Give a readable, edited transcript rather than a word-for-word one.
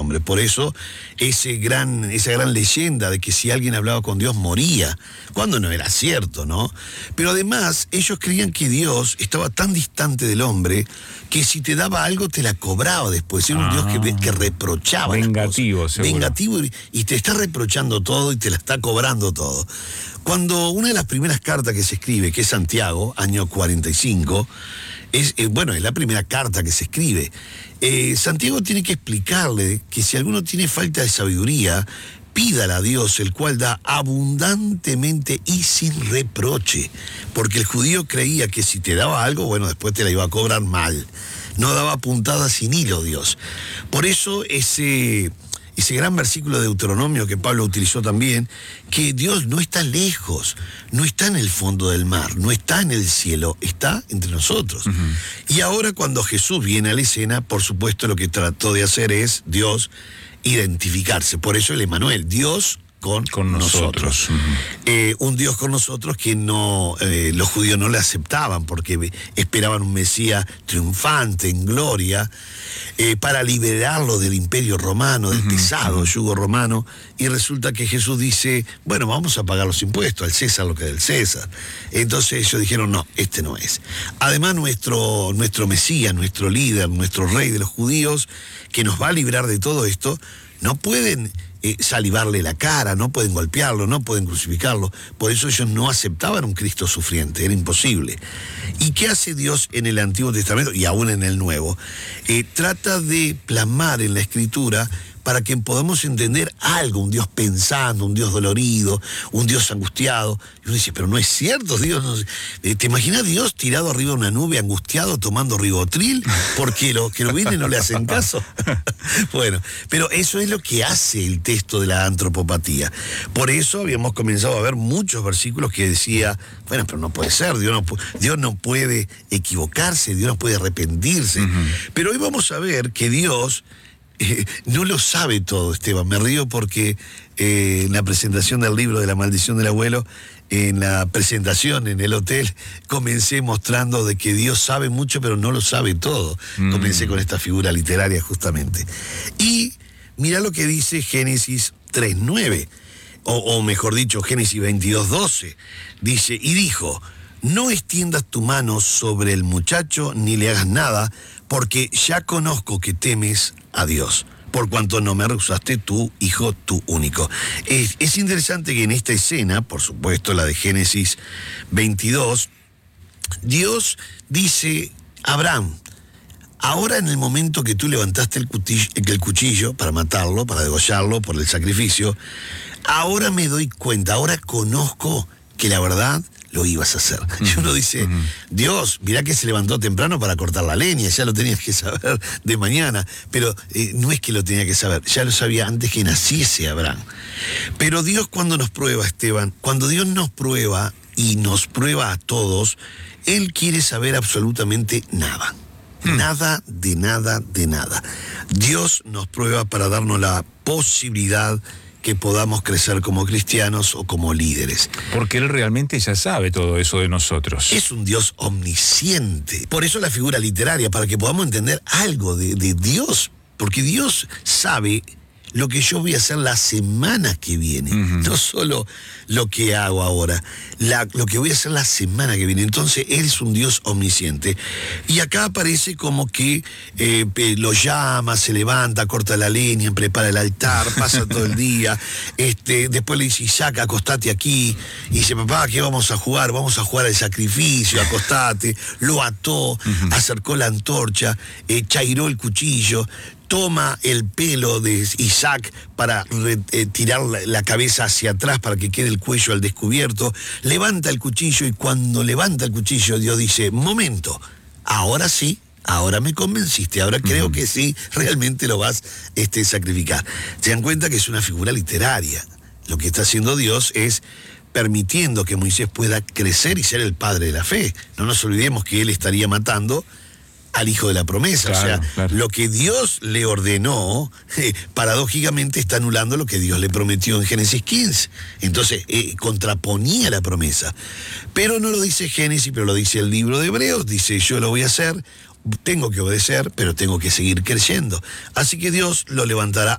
hombre. Por eso esa gran leyenda de que si alguien hablaba con Dios moría, cuando no era cierto, ¿no? Pero además ellos creían que Dios estaba tan distante del hombre que si te daba algo te la cobraba después. Era un Dios que reprochaba. Vengativo, las cosas. seguro. Vengativo, y te está reprochando todo y te la está cobrando todo. Cuando una de las primeras cartas que se escribe, que es Santiago, año 45, es la primera carta que se escribe. Santiago tiene que explicarle que si alguno tiene falta de sabiduría, pídala a Dios, el cual da abundantemente y sin reproche. Porque el judío creía que si te daba algo, bueno, después te la iba a cobrar mal. No daba puntada sin hilo Dios. Por eso ese gran versículo de Deuteronomio que Pablo utilizó también, que Dios no está lejos, no está en el fondo del mar, no está en el cielo, está entre nosotros. Uh-huh. Y ahora cuando Jesús viene a la escena, por supuesto lo que trató de hacer es Dios identificarse. Por eso el Emmanuel, Dios con nosotros. Uh-huh. Un Dios con nosotros que los judíos no le aceptaban porque esperaban un Mesías triunfante, en gloria, para liberarlo del imperio romano, del pesado yugo romano, y resulta que Jesús dice, bueno, vamos a pagar los impuestos, al César lo que es del César. Entonces ellos dijeron, no, este no es. Además nuestro Mesías, nuestro líder, nuestro rey de los judíos, que nos va a librar de todo esto, no pueden salivarle la cara, no pueden golpearlo, no pueden crucificarlo. Por eso ellos no aceptaban un Cristo sufriente, era imposible. ¿Y qué hace Dios en el Antiguo Testamento y aún en el Nuevo? Trata de plasmar en la Escritura para que podamos entender algo, un Dios pensando, un Dios dolorido, un Dios angustiado. Y uno dice, pero no es cierto, Dios no... ¿Te imaginas Dios tirado arriba de una nube, angustiado, tomando ribotril? Porque los querubines no le hacen caso. Bueno, pero eso es lo que hace el texto de la antropopatía. Por eso habíamos comenzado a ver muchos versículos que decía, bueno, pero no puede ser, Dios no puede equivocarse, Dios no puede arrepentirse. Uh-huh. Pero hoy vamos a ver que Dios... no lo sabe todo, Esteban. Me río porque en la presentación del libro de La maldición del abuelo, en la presentación en el hotel, comencé mostrando de que Dios sabe mucho, pero no lo sabe todo. Comencé con esta figura literaria justamente. Y mirá lo que dice Génesis 3:9, o mejor dicho, Génesis 22:12. Dice, y dijo, no extiendas tu mano sobre el muchacho, ni le hagas nada, porque ya conozco que temes a Dios, por cuanto no me rehusaste tu hijo, tu único. Es interesante que en esta escena, por supuesto la de Génesis 22, Dios dice, Abraham, ahora en el momento que tú levantaste el cuchillo para matarlo, para degollarlo por el sacrificio, ahora me doy cuenta, ahora conozco que la verdad lo ibas a hacer. Y uno dice, Dios, mirá que se levantó temprano para cortar la leña, ya lo tenías que saber de mañana, pero no es que lo tenía que saber, ya lo sabía antes que naciese Abraham. Pero Dios cuando nos prueba, Esteban, cuando Dios nos prueba y nos prueba a todos, Él quiere saber absolutamente nada. Nada, de nada, de nada. Dios nos prueba para darnos la posibilidad que podamos crecer como cristianos o como líderes. Porque Él realmente ya sabe todo eso de nosotros. Es un Dios omnisciente. Por eso la figura literaria, para que podamos entender algo de Dios. Porque Dios sabe lo que yo voy a hacer la semana que viene. No solo lo que hago ahora, lo que voy a hacer la semana que viene. Entonces, Él es un Dios omnisciente. Y acá aparece como que lo llama, se levanta, corta la leña, prepara el altar, pasa todo el día. Después le dice, Isaac, acostate aquí. Y dice, papá, ¿qué vamos a jugar? Vamos a jugar al sacrificio, acostate. Lo ató, acercó la antorcha, chairó el cuchillo, toma el pelo de Isaac para tirar la cabeza hacia atrás para que quede el cuello al descubierto, levanta el cuchillo y cuando levanta el cuchillo Dios dice, momento, ahora sí, ahora me convenciste, ahora creo que sí, realmente lo vas a sacrificar. Se dan cuenta que es una figura literaria. Lo que está haciendo Dios es permitiendo que Moisés pueda crecer y ser el padre de la fe. No nos olvidemos que él estaría matando al hijo de la promesa. Claro, claro. Lo que Dios le ordenó, paradójicamente está anulando lo que Dios le prometió en Génesis 15. Entonces, contraponía la promesa. Pero no lo dice Génesis, pero lo dice el libro de Hebreos. Dice, yo lo voy a hacer, tengo que obedecer, pero tengo que seguir creyendo. Así que Dios lo levantará